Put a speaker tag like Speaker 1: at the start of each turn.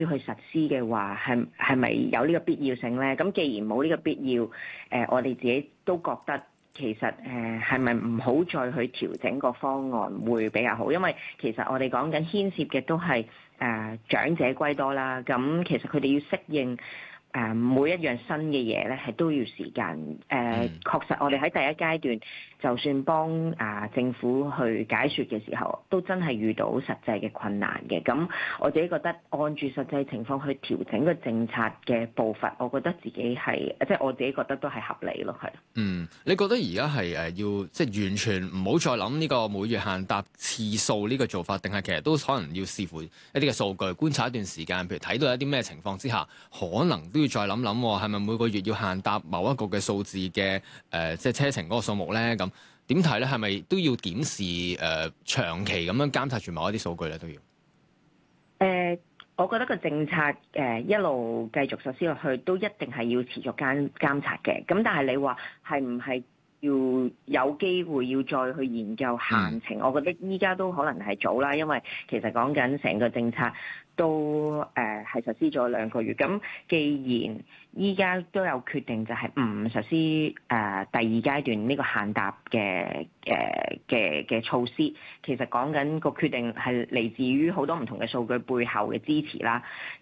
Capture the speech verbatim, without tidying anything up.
Speaker 1: 要去實施嘅話，係係咪有呢個必要性咧？咁既然冇呢個必要，誒、呃，我哋自己都覺得其實誒係咪唔好再去調整個方案會比較好？因為其實我哋講緊牽涉嘅都係誒、呃、長者歸多啦，咁其實佢哋要適應。誒、呃、每一樣新嘅嘢咧，係都要時間。誒、呃，
Speaker 2: 嗯、
Speaker 1: 確實我哋喺第一階段，就算幫啊、呃、政府去解説嘅時候，都真係遇到實際嘅困難嘅。咁我自己覺得，按住實際情況去調整個政策嘅步伐，我覺得自己係，即係我自己覺得都係合理咯，係。
Speaker 2: 嗯，你覺得而家係誒要即係完全唔好再諗呢個每月限搭次數呢個做法，定係其實都可能要視乎一啲嘅數據，觀察一段時間，譬如睇到一啲咩情況之下，可能都要再諗諗，係咪每個月要限搭某一個嘅數字嘅誒、呃，即係車程嗰個數目咧？咁點睇咧？係咪都要檢視誒、呃、長期咁樣監察住某一啲數據咧？都要誒、
Speaker 1: 呃，我覺得個政策誒、呃、一路繼續實施落去，都一定係要持續監監察嘅。咁但係你話係唔係？要有機會要再去研究限程，嗯、我覺得依家都可能係早啦，因為其實講緊成個政策都誒係、呃、實施咗兩個月。咁既然依家都有決定，就係唔實施誒、呃、第二階段呢個限搭嘅誒嘅嘅措施，其實講緊個決定係嚟自於好多唔同嘅數據背後嘅支持啦。